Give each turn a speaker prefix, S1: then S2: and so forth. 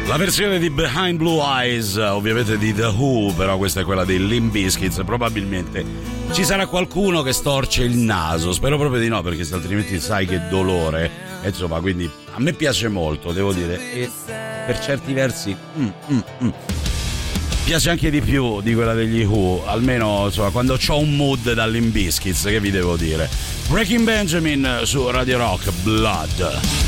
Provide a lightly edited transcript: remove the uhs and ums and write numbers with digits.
S1: La versione di Behind Blue Eyes, ovviamente di The Who, però questa è quella dei Limp Bizkit. Probabilmente ci sarà qualcuno che storce il naso, spero proprio di no, perché se altrimenti sai che dolore. Insomma, quindi a me piace molto, devo dire, e per certi versi piace anche di più di quella degli Who, almeno insomma quando c'ho un mood da Limp Bizkit, che vi devo dire. Breaking Benjamin su Radio Rock, Blood.